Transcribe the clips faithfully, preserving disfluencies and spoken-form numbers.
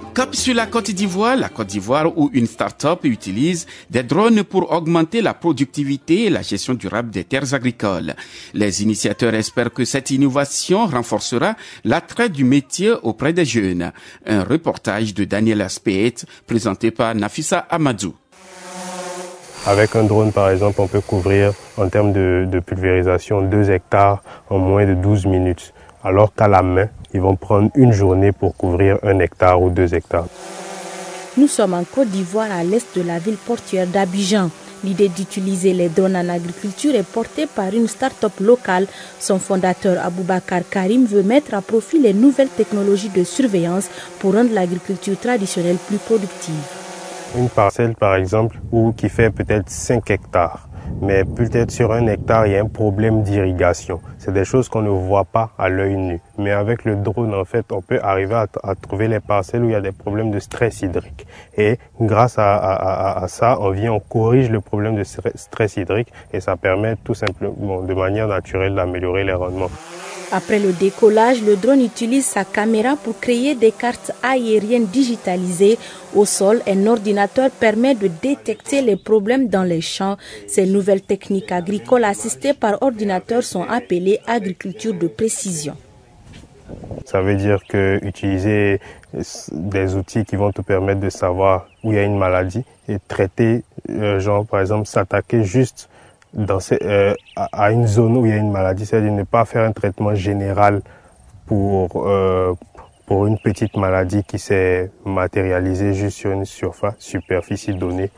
Cap sur la Côte d'Ivoire, la Côte d'Ivoire où une start-up utilise des drones pour augmenter la productivité et la gestion durable des terres agricoles. Les initiateurs espèrent que cette innovation renforcera l'attrait du métier auprès des jeunes. Un reportage de Daniel Aspeit présenté par Nafissa Amadou. Avec un drone, par exemple, on peut couvrir en termes de, de pulvérisation deux hectares en moins de douze minutes. Alors qu'à la main, ils vont prendre une journée pour couvrir un hectare ou deux hectares. Nous sommes en Côte d'Ivoire, à l'est de la ville portuaire d'Abidjan. L'idée d'utiliser les drones en agriculture est portée par une start-up locale. Son fondateur, Aboubacar Karim, veut mettre à profit les nouvelles technologies de surveillance pour rendre l'agriculture traditionnelle plus productive. Une parcelle, par exemple, où, qui fait peut-être cinq hectares. Mais peut-être sur un hectare, il y a un problème d'irrigation. C'est des choses qu'on ne voit pas à l'œil nu. Mais avec le drone, en fait, on peut arriver à, à trouver les parcelles où il y a des problèmes de stress hydrique. Et grâce à, à, à, à ça, on vient, on corrige le problème de stress hydrique et ça permet tout simplement, de manière naturelle, d'améliorer les rendements. Après le décollage, le drone utilise sa caméra pour créer des cartes aériennes digitalisées. Au sol, un ordinateur permet de détecter les problèmes dans les champs. Ces nouvelles techniques agricoles assistées par ordinateur sont appelées agriculture de précision. Ça veut dire que utiliser des outils qui vont te permettre de savoir où il y a une maladie et traiter, euh, genre par exemple s'attaquer juste dans ces, euh, à une zone où il y a une maladie, c'est-à-dire ne pas faire un traitement général pour, euh, pour une petite maladie qui s'est matérialisée juste sur une surface, superficie donnée.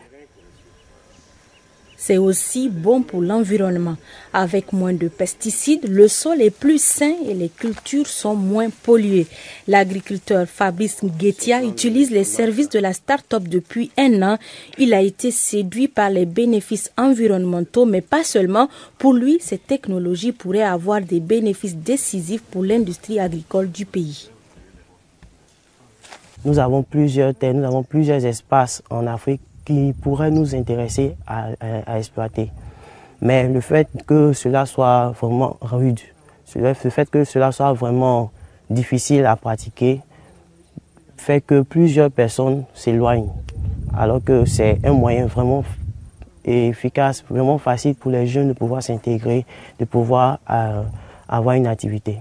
C'est aussi bon pour l'environnement. Avec moins de pesticides, le sol est plus sain et les cultures sont moins polluées. L'agriculteur Fabrice Nguetia utilise les services de la start-up depuis un an. Il a été séduit par les bénéfices environnementaux, mais pas seulement. Pour lui, ces technologies pourraient avoir des bénéfices décisifs pour l'industrie agricole du pays. Nous avons plusieurs terres, nous avons plusieurs espaces en Afrique qui pourraient nous intéresser à, à, à exploiter. Mais le fait que cela soit vraiment rude, le fait que cela soit vraiment difficile à pratiquer, fait que plusieurs personnes s'éloignent. Alors que c'est un moyen vraiment efficace, vraiment facile pour les jeunes de pouvoir s'intégrer, de pouvoir euh, avoir une activité.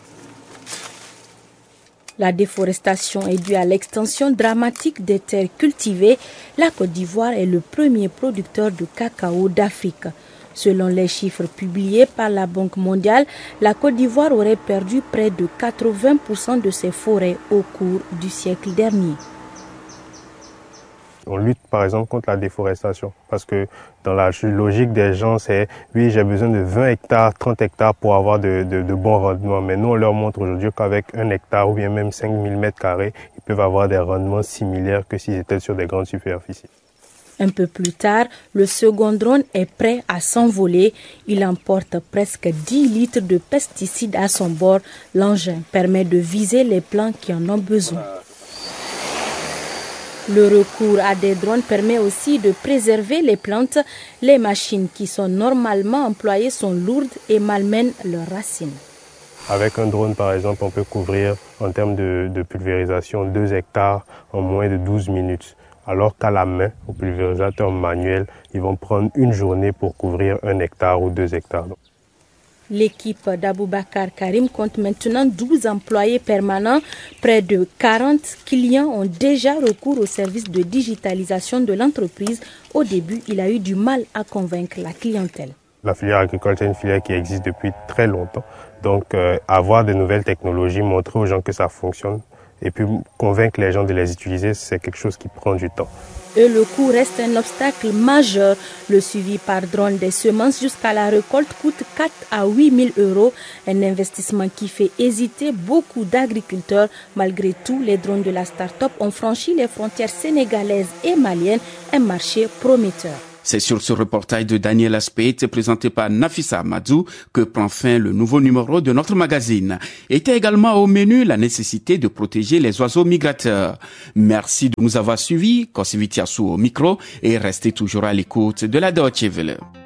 La déforestation est due à l'extension dramatique des terres cultivées. La Côte d'Ivoire est le premier producteur de cacao d'Afrique. Selon les chiffres publiés par la Banque mondiale, la Côte d'Ivoire aurait perdu près de quatre-vingts pour cent de ses forêts au cours du siècle dernier. On lutte par exemple contre la déforestation parce que dans la logique des gens, c'est oui, j'ai besoin de vingt hectares, trente hectares pour avoir de, de, de bons rendements. Mais nous, on leur montre aujourd'hui qu'avec un hectare ou bien même cinq mille mètres carrés, ils peuvent avoir des rendements similaires que s'ils étaient sur des grandes superficies. Un peu plus tard, le second drone est prêt à s'envoler. Il emporte presque dix litres de pesticides à son bord. L'engin permet de viser les plants qui en ont besoin. Le recours à des drones permet aussi de préserver les plantes. Les machines qui sont normalement employées sont lourdes et malmènent leurs racines. Avec un drone, par exemple, on peut couvrir en termes de, de pulvérisation deux hectares en moins de douze minutes. Alors qu'à la main, au pulvérisateur manuel, ils vont prendre une journée pour couvrir un hectare ou deux hectares. L'équipe d'Aboubacar Karim compte maintenant douze employés permanents. Près de quarante clients ont déjà recours au service de digitalisation de l'entreprise. Au début, il a eu du mal à convaincre la clientèle. La filière agricole, c'est une filière qui existe depuis très longtemps. Donc, euh, avoir de nouvelles technologies, montrer aux gens que ça fonctionne et puis convaincre les gens de les utiliser, c'est quelque chose qui prend du temps. Et le coût reste un obstacle majeur. Le suivi par drone des semences jusqu'à la récolte coûte quatre à huit mille euros. Un investissement qui fait hésiter beaucoup d'agriculteurs. Malgré tout, les drones de la start-up ont franchi les frontières sénégalaises et maliennes, un marché prometteur. C'est sur ce reportage de Daniel Aspeit présenté par Nafissa Amadou que prend fin le nouveau numéro de notre magazine. Était également au menu la nécessité de protéger les oiseaux migrateurs. Merci de nous avoir suivis. Kosivitiasu au micro et restez toujours à l'écoute de la Deutsche Welle.